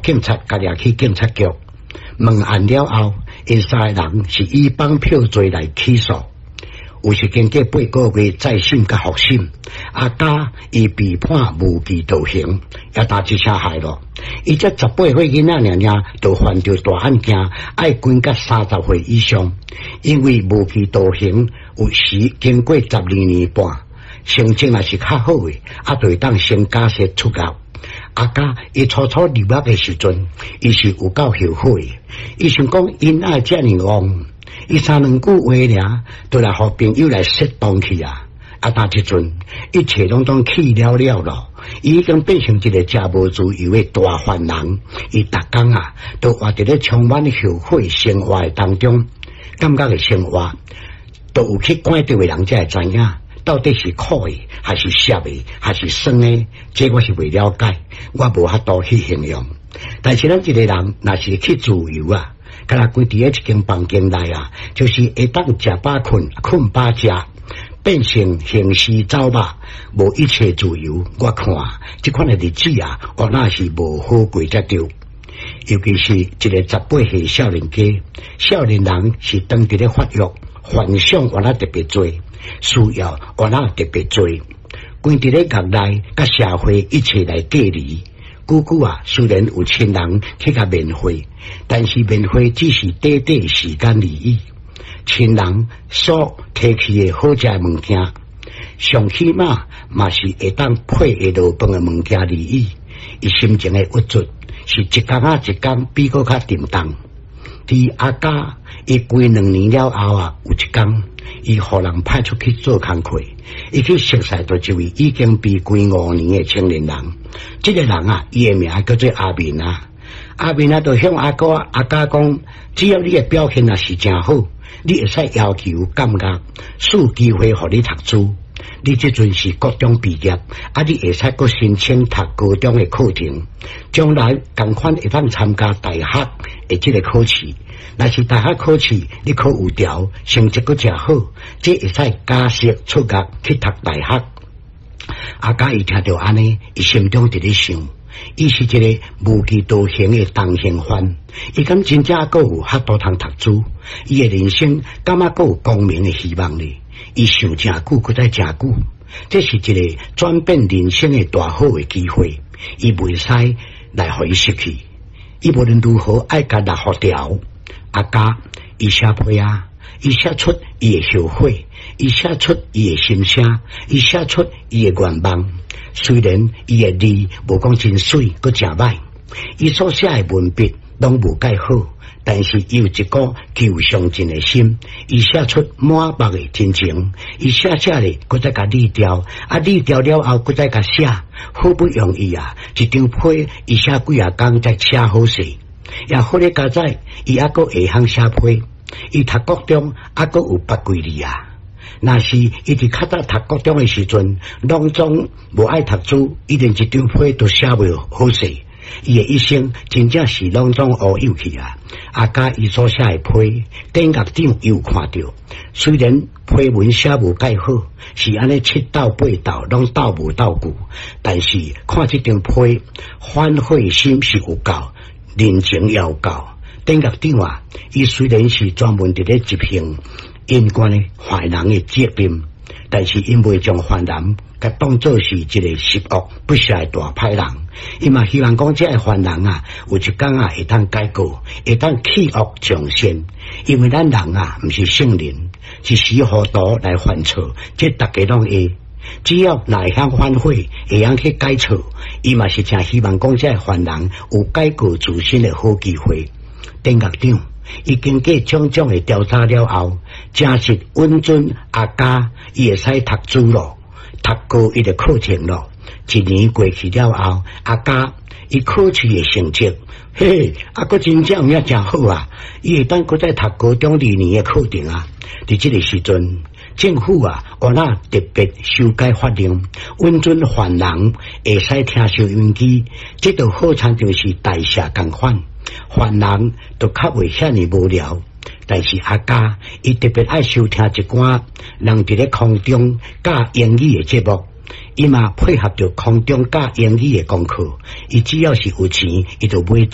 警察家己去警察局问案了后，因3个人是以绑票罪来起诉。有时经过8个月再审甲复审，阿嘉伊被判无期徒刑，也打一车害咯。伊这18岁囡仔娘娘就犯着大案件，爱关到30岁以上，因为无期徒刑有时经过12年半，成绩若是较好诶，就会当先假释出狱。阿嘉伊初入狱诶时阵，伊是有够后悔，伊想讲因爱遮尔戆。伊3-2句话尔，就来互朋友来适当去啊！但即阵一切拢去了咯，伊已经变成一个食无自由的大犯人。伊逐工都活伫咧充满后悔生活的当中，感觉的生活都有去关掉的人才会知影，到底是苦的，还是涩的，还是酸的？这我是未了解，我无法度去形容。但是咱一个人若是去自由啊！甲若规伫一间房间内就是会当食饱困，困饱食，变成行尸走肉，无一切自由。我看这款的日子我那是无好过才对。尤其是一个18岁少年家，少年人是当伫咧发育，幻想我那特别多，需要我那特别多，关伫咧业内，甲社会一切来隔离。久虽然有亲人去甲面会，但是面会只是短短时间而已。亲人所提起的好食的物件，上起码嘛是会当配下落饭的物件而已。伊心情的郁卒是一天一天比较沉重。伫阿嘉伊过2年了后有一天，伊互人派出去做工课，伊去熟识到一位已经被关5年的青年人。这个人伊的名叫做阿明阿明就向阿嘉讲，只要你的表现是真好，你会使要求感觉赐机会互你读书。你这阵是高中毕业，你会使搁申请读高中的课程，将来同款会当参加大学的这个考试。若是大学考试你考有条，成绩搁真好，这会使假释出狱去读大学。阿嘉伊听到安尼，伊心中伫咧想，伊是一个无期徒刑的当刑犯，伊敢真正搁有法度通读书，伊的人生敢搁有光明的希望呢？伊想真久，搁再真久，这是一个转变人生的大好的机会，伊袂使来互伊失去。伊无论如何爱甲落雨条。阿嘉伊写批伊写出伊的后悔，伊写出伊的心声，伊写出伊的愿望。虽然伊的字无讲真水，搁真歹，伊所写的文笔拢无介好，但是伊有一个求上进的心，伊写出满目的真情，伊写咧，搁再甲理调，理调了后，搁再甲写，好不容易一张批，伊写几工才写好势，也好咧加载，伊搁会晓写批，伊读高中搁有8几字若是伊伫较早读高中的时阵，拢总无爱读书，一定一张批都写袂好势。伊的一生真正是拢总乌有去阿嘉伊所写的批，典狱长有看到，虽然批文写无介好，是安尼7斗8斗拢斗无斗久，但是看这张批，反悔心是有够，人情也有够。典狱长伊虽然是专门伫咧执行因关的坏人的责任，但是因未将犯人甲当作是一个十恶不赦的大歹人，伊嘛希望讲这个犯人有一天会当改过，会当弃恶从善。因为咱人毋是圣人，一时糊涂来犯错，这大家拢会。只要会晓反悔，会晓去改错，伊嘛是真希望讲这个犯人有改过自新的好机会。典狱长伊经过种种的调查了后，真实稳准阿嘉伊会使读书咯，读高伊的课程咯。1年过去了后，阿嘉伊考试的成绩，佫真正有影真好伊会当佫再读高中2年的课程伫这个时阵，政府我那特别修改法令，稳准犯人会使听收音机，这就好像就是大社共款。犯人都较袂遐尼无聊，但是阿嘉伊特别爱收听一寡人伫咧空中教英语的节目，伊嘛配合着空中教英语的功课，伊只要是有钱，伊就买